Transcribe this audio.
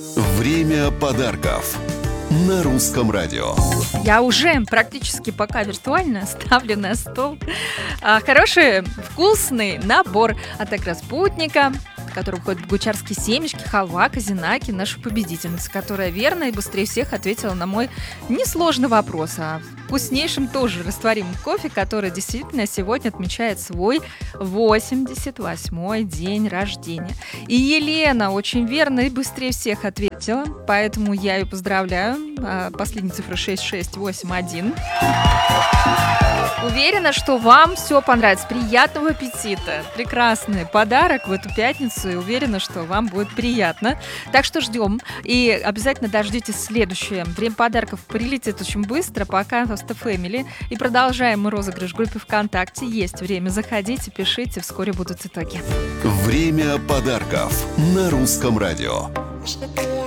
Время подарков на Русском радио. Я уже практически пока виртуально ставлю на стол хороший, вкусный набор от «Агроспутника», в который входят богучарские семечки, халва, казинаки, наша победительница, которая верно и быстрее всех ответила на мой несложный вопрос о вкуснейшем тоже растворимом кофе, который действительно сегодня отмечает свой 88-й день рождения. И Елена очень верно и быстрее всех ответила, поэтому я ее поздравляю. Последняя цифра 6681. Уверена, что вам все понравится. Приятного аппетита. Прекрасный подарок в эту пятницу. И уверена, что вам будет приятно. Так что ждем. И обязательно дождитесь следующее. Время подарков прилетит очень быстро. Пока просто Family. И продолжаем мы розыгрыш в группе ВКонтакте. Есть время. Заходите, пишите. Вскоре будут итоги. Время подарков на Русском радио.